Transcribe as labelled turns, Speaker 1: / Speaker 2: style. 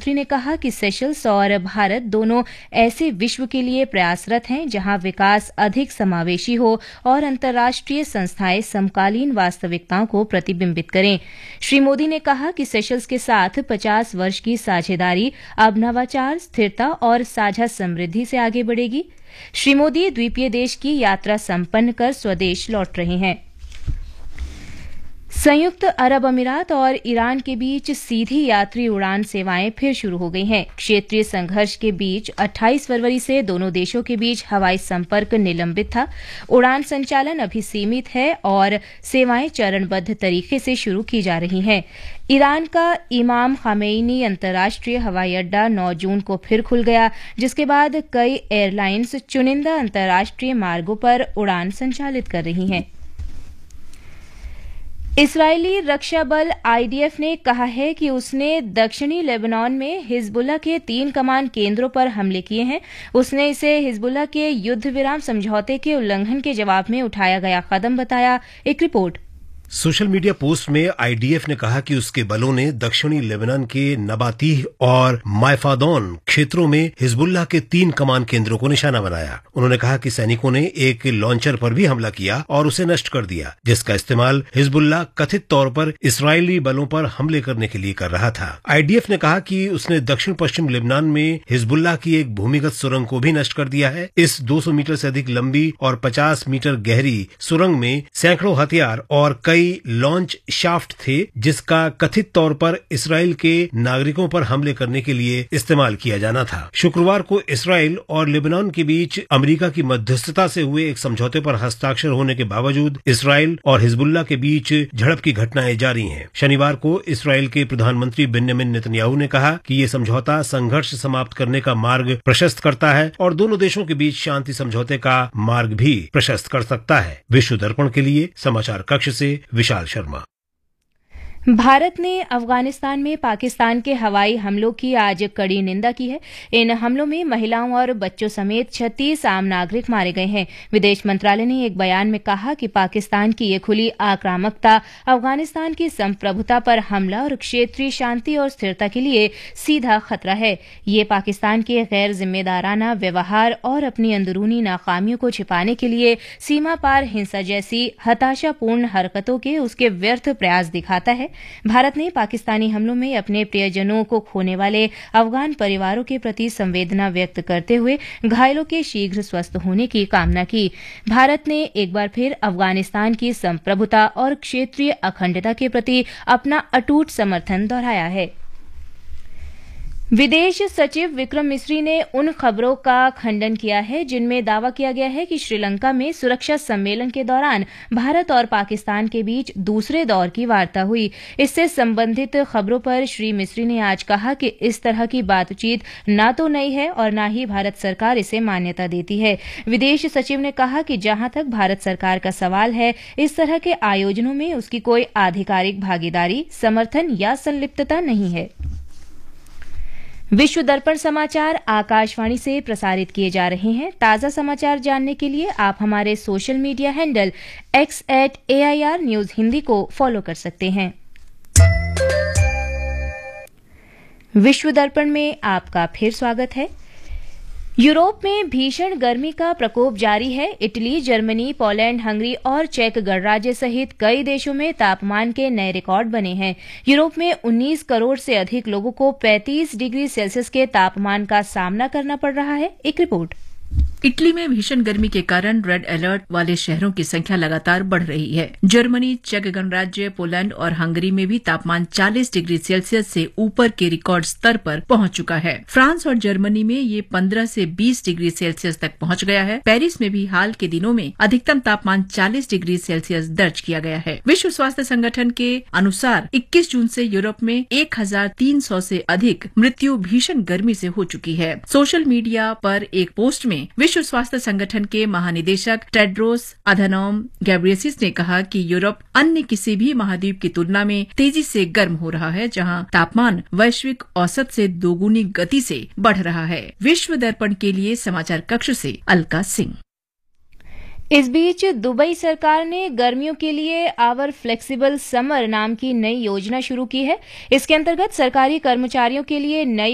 Speaker 1: मंत्री ने कहा कि सेशल्स और भारत दोनों ऐसे विश्व के लिए प्रयासरत हैं जहां विकास अधिक समावेशी हो और अंतर्राष्ट्रीय संस्थाएं समकालीन वास्तविकताओं को प्रतिबिंबित करें। श्री मोदी ने कहा कि सेशल्स के साथ 50 वर्ष की साझेदारी अब नवाचार, स्थिरता और साझा समृद्धि से आगे बढ़ेगी। श्री मोदी द्वीपीय देश की यात्रा संपन्न कर स्वदेश लौट रहे हैं। संयुक्त अरब अमीरात और ईरान के बीच सीधी यात्री उड़ान सेवाएं फिर शुरू हो गई हैं। क्षेत्रीय संघर्ष के बीच 28 फरवरी से दोनों देशों के बीच हवाई संपर्क निलंबित था। उड़ान संचालन अभी सीमित है और सेवाएं चरणबद्ध तरीके से शुरू की जा रही हैं। ईरान का इमाम खामेनी अंतर्राष्ट्रीय हवाई अड्डा 9 जून को फिर खुल गया, जिसके बाद कई एयरलाइंस चुनिंदा अंतर्राष्ट्रीय मार्गों पर उड़ान संचालित कर रही हैं। इस्राएली रक्षा बल आईडीएफ ने कहा है कि उसने दक्षिणी लेबनान में हिजबुल्लाह के 3 कमान केंद्रों पर हमले किए हैं। उसने इसे हिजबुल्लाह के युद्ध विराम समझौते के उल्लंघन के जवाब में उठाया गया कदम बताया। एक रिपोर्ट।
Speaker 2: सोशल मीडिया पोस्ट में आईडीएफ ने कहा कि उसके बलों ने दक्षिणी लेबनान के नबातीह और मायफादौन क्षेत्रों में हिजबुल्लाह के 3 कमान केंद्रों को निशाना बनाया। उन्होंने कहा कि सैनिकों ने एक लॉन्चर पर भी हमला किया और उसे नष्ट कर दिया, जिसका इस्तेमाल हिजबुल्लाह कथित तौर पर इस्राएली बलों पर हमले करने के लिए कर रहा था। आईडीएफ ने कहा कि उसने दक्षिण पश्चिम लेबनान में हिजबुल्लाह की एक भूमिगत सुरंग को भी नष्ट कर दिया है। इस 200 मीटर से अधिक लंबी और 50 मीटर गहरी सुरंग में सैकड़ों हथियार और कई लॉन्च शाफ्ट थे, जिसका कथित तौर पर इसराइल के नागरिकों पर हमले करने के लिए इस्तेमाल किया जाना था। शुक्रवार को इसराइल और लेबनान के बीच अमेरिका की मध्यस्थता से हुए एक समझौते पर हस्ताक्षर होने के बावजूद इसराइल और हिजबुल्लाह के बीच झड़प की घटनाएं जारी हैं। शनिवार को इसराइल के प्रधानमंत्री बेंजामिन नेतन्याहू ने कहा कि ये समझौता संघर्ष समाप्त करने का मार्ग प्रशस्त करता है और दोनों देशों के बीच शांति समझौते का मार्ग भी प्रशस्त कर सकता है। विश्व दर्पण के लिए समाचार कक्ष से विशाल शर्मा।
Speaker 1: भारत ने अफगानिस्तान में पाकिस्तान के हवाई हमलों की आज कड़ी निंदा की है। इन हमलों में महिलाओं और बच्चों समेत 36 आम नागरिक मारे गए हैं। विदेश मंत्रालय ने एक बयान में कहा कि पाकिस्तान की ये खुली आक्रामकता अफगानिस्तान की संप्रभुता पर हमला और क्षेत्रीय शांति और स्थिरता के लिए सीधा खतरा है। ये पाकिस्तान के गैर जिम्मेदाराना व्यवहार और अपनी अंदरूनी नाकामियों को छिपाने के लिए सीमा पार हिंसा जैसी हताशापूर्ण हरकतों के उसके व्यर्थ प्रयास दिखाता है। भारत ने पाकिस्तानी हमलों में अपने प्रियजनों को खोने वाले अफगान परिवारों के प्रति संवेदना व्यक्त करते हुए घायलों के शीघ्र स्वस्थ होने की कामना की। भारत ने एक बार फिर अफगानिस्तान की संप्रभुता और क्षेत्रीय अखंडता के प्रति अपना अटूट समर्थन दोहराया है। विदेश सचिव विक्रम मिस्री ने उन खबरों का खंडन किया है जिनमें दावा किया गया है कि श्रीलंका में सुरक्षा सम्मेलन के दौरान भारत और पाकिस्तान के बीच दूसरे दौर की वार्ता हुई। इससे संबंधित खबरों पर श्री मिस्री ने आज कहा कि इस तरह की बातचीत न तो नई है और न ही भारत सरकार इसे मान्यता देती है। विदेश सचिव ने कहा कि जहां तक भारत सरकार का सवाल है, इस तरह के आयोजनों में उसकी कोई आधिकारिक भागीदारी, समर्थन या संलिप्तता नहीं है। विश्व दर्पण समाचार आकाशवाणी से प्रसारित किए जा रहे हैं। ताज़ा समाचार जानने के लिए आप हमारे social media handle x@AIR news Hindi को फॉलो कर सकते हैं। विश्व दर्पण में आपका फिर स्वागत है। यूरोप में भीषण गर्मी का प्रकोप जारी है। इटली, जर्मनी, पोलैंड, हंगरी और चेक गणराज्य सहित कई देशों में तापमान के नए रिकॉर्ड बने हैं। यूरोप में 19 करोड़ से अधिक लोगों को 35 डिग्री सेल्सियस के तापमान का सामना करना पड़ रहा है। एक रिपोर्ट।
Speaker 3: इटली में भीषण गर्मी के कारण रेड अलर्ट वाले शहरों की संख्या लगातार बढ़ रही है। जर्मनी, चेक गणराज्य, पोलैंड और हंगरी में भी तापमान 40 डिग्री सेल्सियस से ऊपर के रिकॉर्ड स्तर पर पहुंच चुका है। फ्रांस और जर्मनी में ये 15 से 20 डिग्री सेल्सियस तक पहुंच गया है। पेरिस में भी हाल के दिनों में अधिकतम तापमान 40 डिग्री सेल्सियस दर्ज किया गया है। विश्व स्वास्थ्य संगठन के अनुसार 21 जून से यूरोप में 1300 से अधिक मृत्यु भीषण गर्मी से हो चुकी है। सोशल मीडिया पर एक पोस्ट में विश्व स्वास्थ्य संगठन के महानिदेशक टेड्रोस अधानोम गैब्रियसिस ने कहा कि यूरोप अन्य किसी भी महाद्वीप की तुलना में तेजी से गर्म हो रहा है, जहां तापमान वैश्विक औसत से दोगुनी गति से बढ़ रहा है। विश्व दर्पण के लिए समाचार कक्ष से अलका सिंह।
Speaker 1: इस बीच दुबई सरकार ने गर्मियों के लिए आवर फ्लेक्सिबल समर नाम की नई योजना शुरू की है। इसके अंतर्गत सरकारी कर्मचारियों के लिए नई